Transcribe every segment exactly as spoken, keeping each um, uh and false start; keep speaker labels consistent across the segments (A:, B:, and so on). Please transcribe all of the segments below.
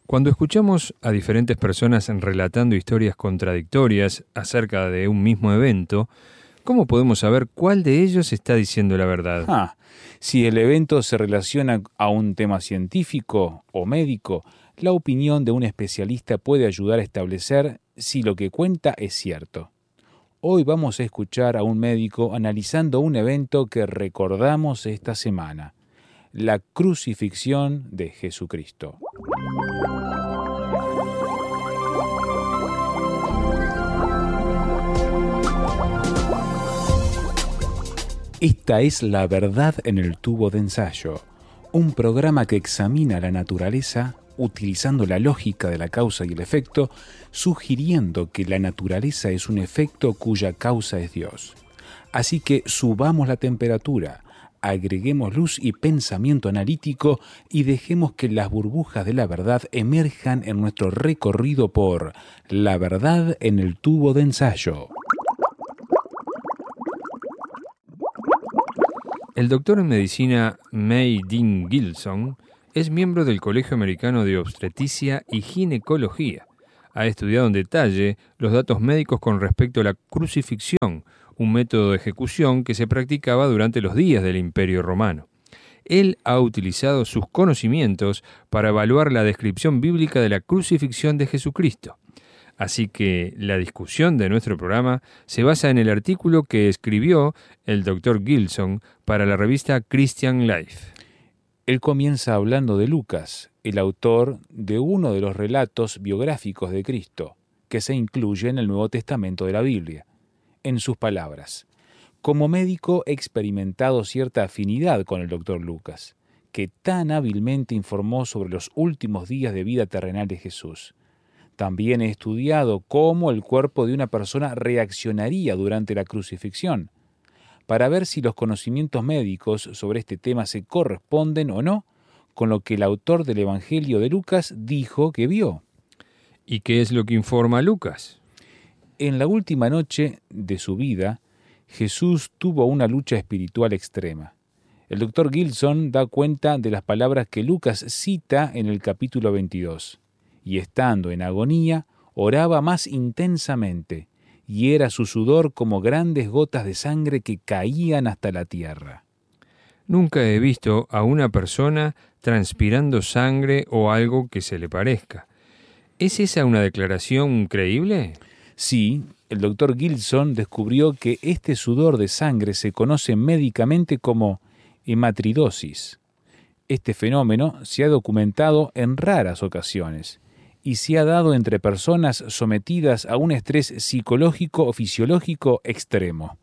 A: Cuando escuchamos a diferentes personas relatando historias contradictorias acerca de un mismo evento, ¿cómo podemos saber cuál de ellos está diciendo la verdad?
B: Ah, si el evento se relaciona a un tema científico o médico, la opinión de un especialista puede ayudar a establecer si lo que cuenta es cierto. Hoy vamos a escuchar a un médico analizando un evento que recordamos esta semana, la crucifixión de Jesucristo. Esta es La Verdad en el Tubo de Ensayo, un programa que examina la naturaleza utilizando la lógica de la causa y el efecto, sugiriendo que la naturaleza es un efecto cuya causa es Dios. Así que subamos la temperatura, agreguemos luz y pensamiento analítico y dejemos que las burbujas de la verdad emerjan en nuestro recorrido por La Verdad en el Tubo de Ensayo.
A: El doctor en medicina May Dean Gilson es miembro del Colegio Americano de Obstetricia y Ginecología. Ha estudiado en detalle los datos médicos con respecto a la crucifixión, un método de ejecución que se practicaba durante los días del Imperio Romano. Él ha utilizado sus conocimientos para evaluar la descripción bíblica de la crucifixión de Jesucristo. Así que la discusión de nuestro programa se basa en el artículo que escribió el doctor Gilson para la revista Christian Life.
B: Él comienza hablando de Lucas, el autor de uno de los relatos biográficos de Cristo, que se incluye en el Nuevo Testamento de la Biblia. En sus palabras, como médico he experimentado cierta afinidad con el doctor Lucas, que tan hábilmente informó sobre los últimos días de vida terrenal de Jesús. También he estudiado cómo el cuerpo de una persona reaccionaría durante la crucifixión, para ver si los conocimientos médicos sobre este tema se corresponden o no con lo que el autor del Evangelio de Lucas dijo que vio.
A: ¿Y qué es lo que informa Lucas?
B: En la última noche de su vida, Jesús tuvo una lucha espiritual extrema. El doctor Gilson da cuenta de las palabras que Lucas cita en el capítulo veintidós. Y estando en agonía, oraba más intensamente, y era su sudor como grandes gotas de sangre que caían hasta la tierra.
A: Nunca he visto a una persona transpirando sangre o algo que se le parezca. ¿Es esa una declaración creíble?
B: Sí, el doctor Gilson descubrió que este sudor de sangre se conoce médicamente como hematridosis. Este fenómeno se ha documentado en raras ocasiones y se ha dado entre personas sometidas a un estrés psicológico o fisiológico extremo.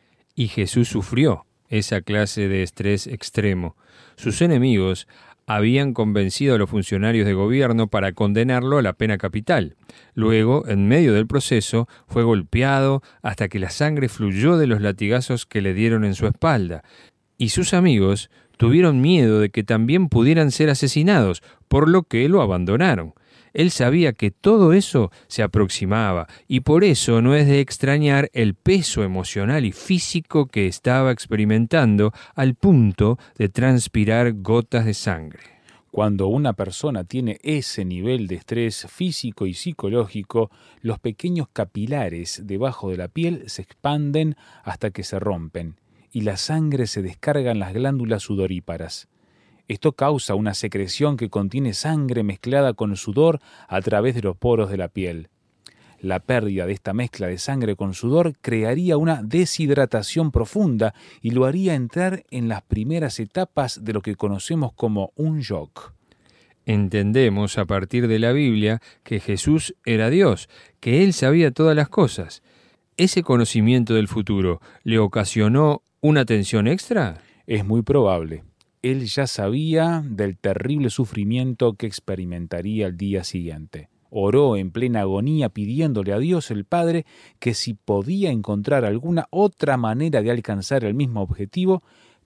A: Y Jesús sufrió esa clase de estrés extremo. Sus enemigos habían convencido a los funcionarios de gobierno para condenarlo a la pena capital. Luego, en medio del proceso, fue golpeado hasta que la sangre fluyó de los latigazos que le dieron en su espalda. Y sus amigos tuvieron miedo de que también pudieran ser asesinados, por lo que lo abandonaron. Él sabía que todo eso se aproximaba y por eso no es de extrañar el peso emocional y físico que estaba experimentando al punto de transpirar gotas de sangre.
B: Cuando una persona tiene ese nivel de estrés físico y psicológico, los pequeños capilares debajo de la piel se expanden hasta que se rompen y la sangre se descarga en las glándulas sudoríparas. Esto causa una secreción que contiene sangre mezclada con sudor a través de los poros de la piel. La pérdida de esta mezcla de sangre con sudor crearía una deshidratación profunda y lo haría entrar en las primeras etapas de lo que conocemos como un shock.
A: Entendemos a partir de la Biblia que Jesús era Dios, que Él sabía todas las cosas. ¿Ese conocimiento del futuro le ocasionó una tensión extra?
B: Es muy probable. Él ya sabía del terrible sufrimiento que experimentaría el día siguiente. Oró en plena agonía pidiéndole a Dios el Padre que si podía encontrar alguna otra manera de alcanzar el mismo objetivo,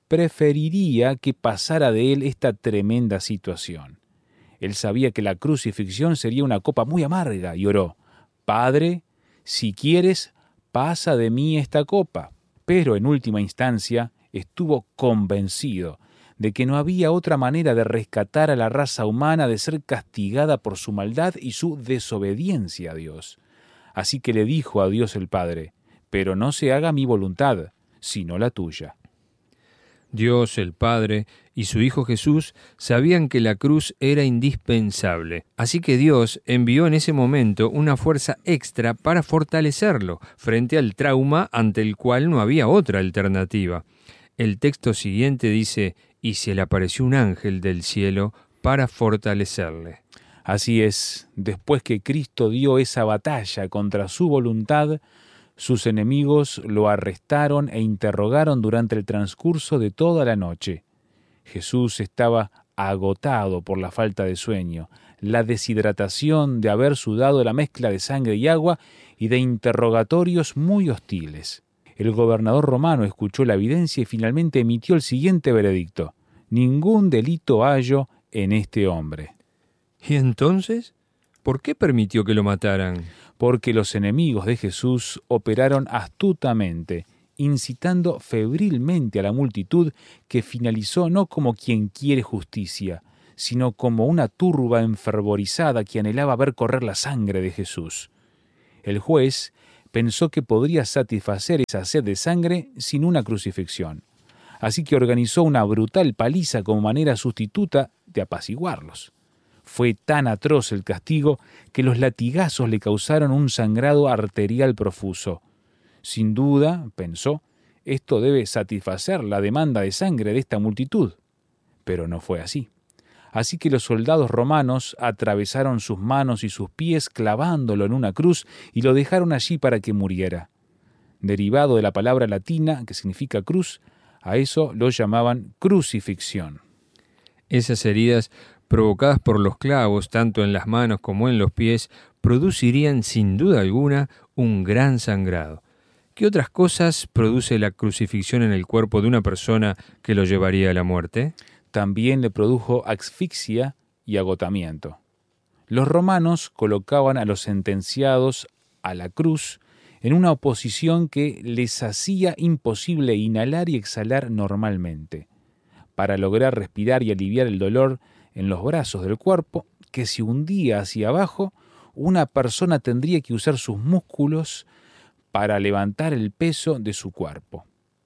B: preferiría que pasara de él esta tremenda situación. Él sabía que la crucifixión sería una copa muy amarga y oró: Padre, si quieres, pasa de mí esta copa. Pero en última instancia estuvo convencido de que no había otra manera de rescatar a la raza humana de ser castigada por su maldad y su desobediencia a Dios. Así que le dijo a Dios el Padre: «Pero no se haga mi voluntad, sino la tuya».
A: Dios el Padre y su Hijo Jesús sabían que la cruz era indispensable, así que Dios envió en ese momento una fuerza extra para fortalecerlo frente al trauma ante el cual no había otra alternativa. El texto siguiente dice: «Y se le apareció un ángel del cielo para fortalecerle».
B: Así es, después que Cristo dio esa batalla contra su voluntad, sus enemigos lo arrestaron e interrogaron durante el transcurso de toda la noche. Jesús estaba agotado por la falta de sueño, la deshidratación de haber sudado la mezcla de sangre y agua y de interrogatorios muy hostiles. El gobernador romano escuchó la evidencia y finalmente emitió el siguiente veredicto: «Ningún delito hallo en este hombre».
A: ¿Y entonces? ¿Por qué permitió que lo mataran?
B: Porque los enemigos de Jesús operaron astutamente, incitando febrilmente a la multitud, que finalizó no como quien quiere justicia, sino como una turba enfervorizada que anhelaba ver correr la sangre de Jesús. El juez pensó que podría satisfacer esa sed de sangre sin una crucifixión, así que organizó una brutal paliza como manera sustituta de apaciguarlos. Fue tan atroz el castigo que los latigazos le causaron un sangrado arterial profuso. Sin duda, pensó, esto debe satisfacer la demanda de sangre de esta multitud. Pero no fue así. Así que los soldados romanos atravesaron sus manos y sus pies clavándolo en una cruz y lo dejaron allí para que muriera. Derivado de la palabra latina que significa cruz, a eso lo llamaban crucifixión.
A: Esas heridas provocadas por los clavos, tanto en las manos como en los pies, producirían sin duda alguna un gran sangrado. ¿Qué otras cosas produce la crucifixión en el cuerpo de una persona que lo llevaría a la muerte?
B: También le produjo asfixia y agotamiento. Los romanos colocaban a los sentenciados a la cruz en una posición que les hacía imposible inhalar y exhalar normalmente, para lograr respirar y aliviar el dolor en los brazos del cuerpo, que se hundía hacia abajo. Una persona tendría que usar sus músculos para levantar el peso de su cuerpo.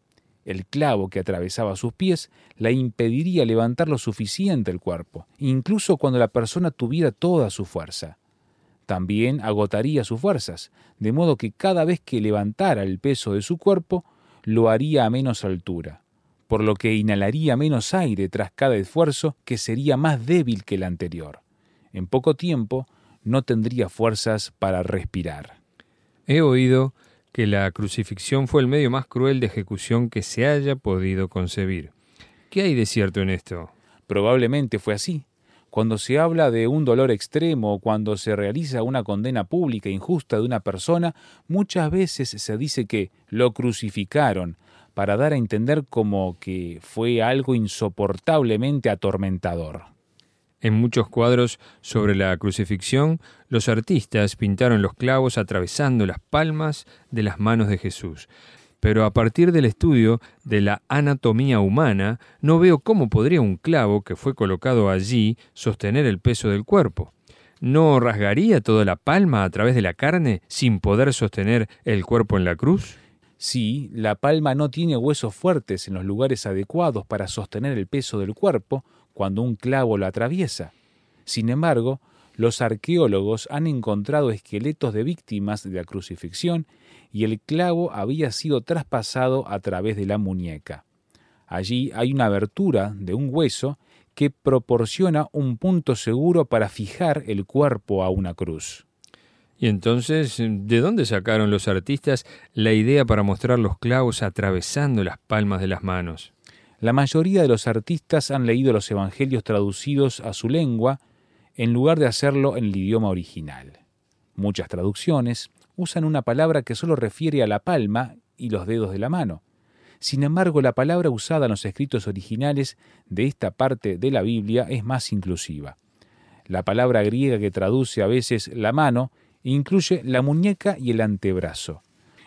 B: El clavo que atravesaba sus pies la impediría levantar lo suficiente el cuerpo, incluso cuando la persona tuviera toda su fuerza. También agotaría sus fuerzas, de modo que cada vez que levantara el peso de su cuerpo, lo haría a menos altura, por lo que inhalaría menos aire tras cada esfuerzo, que sería más débil que el anterior. En poco tiempo no tendría fuerzas para respirar.
A: He oído que la crucifixión fue el medio más cruel de ejecución que se haya podido concebir. ¿Qué hay de cierto en esto?
B: Probablemente fue así. Cuando se habla de un dolor extremo o cuando se realiza una condena pública e injusta de una persona, muchas veces se dice que lo crucificaron, para dar a entender como que fue algo insoportablemente atormentador.
A: En muchos cuadros sobre la crucifixión, los artistas pintaron los clavos atravesando las palmas de las manos de Jesús. Pero a partir del estudio de la anatomía humana, no veo cómo podría un clavo que fue colocado allí sostener el peso del cuerpo. ¿No rasgaría toda la palma a través de la carne sin poder sostener el cuerpo en la cruz?
B: Sí, la palma no tiene huesos fuertes en los lugares adecuados para sostener el peso del cuerpo cuando un clavo lo atraviesa. Sin embargo, los arqueólogos han encontrado esqueletos de víctimas de la crucifixión y el clavo había sido traspasado a través de la muñeca. Allí hay una abertura de un hueso que proporciona un punto seguro para fijar el cuerpo a una cruz.
A: Y entonces, ¿de dónde sacaron los artistas la idea para mostrar los clavos atravesando las palmas de las manos?
B: La mayoría de los artistas han leído los evangelios traducidos a su lengua en lugar de hacerlo en el idioma original. Muchas traducciones usan una palabra que solo refiere a la palma y los dedos de la mano. Sin embargo, la palabra usada en los escritos originales de esta parte de la Biblia es más inclusiva. La palabra griega que traduce a veces la mano incluye la muñeca y el antebrazo.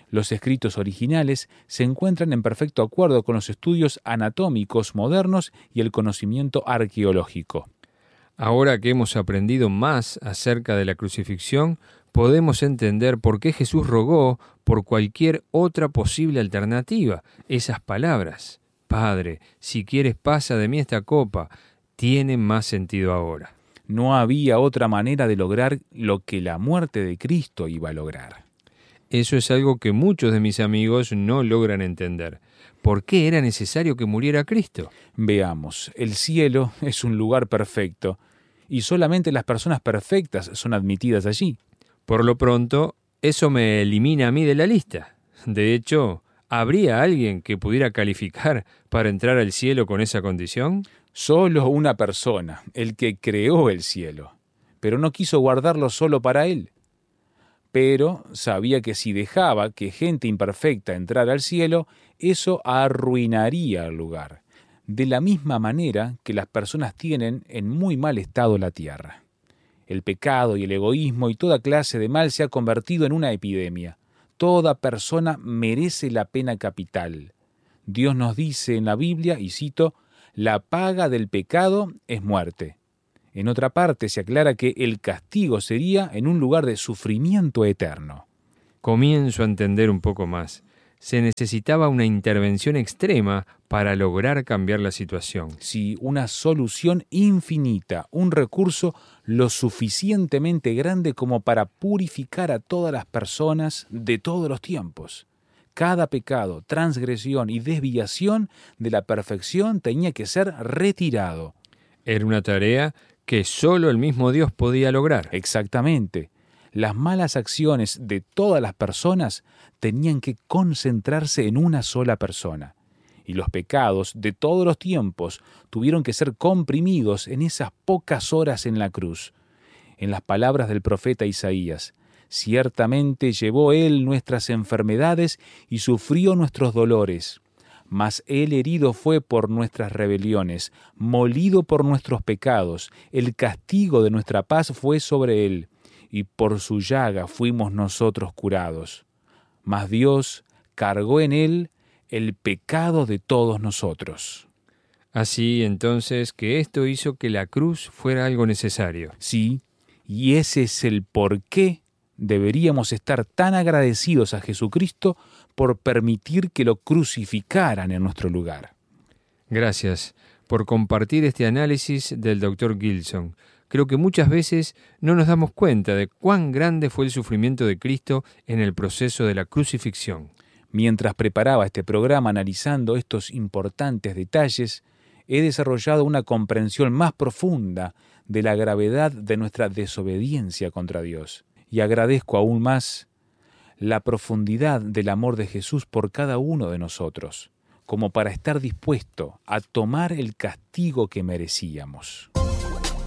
B: Los escritos originales se encuentran en perfecto acuerdo con los estudios anatómicos modernos y el conocimiento arqueológico.
A: Ahora que hemos aprendido más acerca de la crucifixión, podemos entender por qué Jesús rogó por cualquier otra posible alternativa. Esas palabras, Padre, si quieres pasa de mí esta copa, tienen más sentido ahora.
B: No había otra manera de lograr lo que la muerte de Cristo iba a lograr.
A: Eso es algo que muchos de mis amigos no logran entender. ¿Por qué era necesario que muriera Cristo?
B: Veamos, el cielo es un lugar perfecto y solamente las personas perfectas son admitidas allí.
A: Por lo pronto, eso me elimina a mí de la lista. De hecho, ¿habría alguien que pudiera calificar para entrar al cielo con esa condición?
B: Solo una persona, el que creó el cielo, pero no quiso guardarlo solo para él. Pero sabía que si dejaba que gente imperfecta entrara al cielo, eso arruinaría el lugar, de la misma manera que las personas tienen en muy mal estado la tierra. El pecado y el egoísmo y toda clase de mal se ha convertido en una epidemia. Toda persona merece la pena capital. Dios nos dice en la Biblia, y cito, «La paga del pecado es muerte». En otra parte se aclara que el castigo sería en un lugar de sufrimiento eterno.
A: Comienzo a entender un poco más. Se necesitaba una intervención extrema para lograr cambiar la situación.
B: Sí, una solución infinita, un recurso lo suficientemente grande como para purificar a todas las personas de todos los tiempos. Cada pecado, transgresión y desviación de la perfección tenía que ser retirado.
A: Era una tarea que solo el mismo Dios podía lograr.
B: Exactamente. Las malas acciones de todas las personas tenían que concentrarse en una sola persona. Y los pecados de todos los tiempos tuvieron que ser comprimidos en esas pocas horas en la cruz. En las palabras del profeta Isaías, ciertamente llevó él nuestras enfermedades y sufrió nuestros dolores. Mas él herido fue por nuestras rebeliones, molido por nuestros pecados. El castigo de nuestra paz fue sobre él, y por su llaga fuimos nosotros curados. Mas Dios cargó en él el pecado de todos nosotros.
A: Así entonces que esto hizo que la cruz fuera algo necesario.
B: Sí, y ese es el por qué deberíamos estar tan agradecidos a Jesucristo por permitir que lo crucificaran en nuestro lugar.
A: Gracias por compartir este análisis del doctor Gilson. Creo que muchas veces no nos damos cuenta de cuán grande fue el sufrimiento de Cristo en el proceso de la crucifixión.
B: Mientras preparaba este programa analizando estos importantes detalles, he desarrollado una comprensión más profunda de la gravedad de nuestra desobediencia contra Dios. Y agradezco aún más la profundidad del amor de Jesús por cada uno de nosotros, como para estar dispuesto a tomar el castigo que merecíamos.